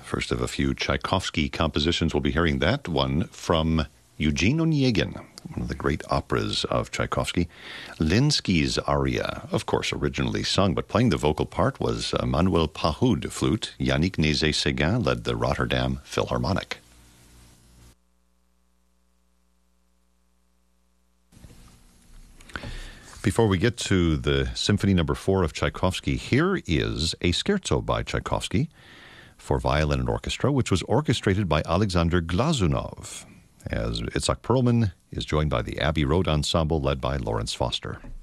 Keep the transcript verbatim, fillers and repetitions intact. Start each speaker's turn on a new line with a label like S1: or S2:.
S1: First of a few Tchaikovsky compositions. We'll be hearing that one from Eugene Onegin, one of the great operas of Tchaikovsky. Linsky's aria, of course, originally sung, but playing the vocal part was uh, Manuel Pahud, flute. Yannick Nézet-Séguin led the Rotterdam Philharmonic. Before we get to the Symphony Number Four of Tchaikovsky, here is a scherzo by Tchaikovsky for violin and orchestra, which was orchestrated by Alexander Glazunov, as Itzhak Perlman is joined by the Abbey Road Ensemble led by Lawrence Foster.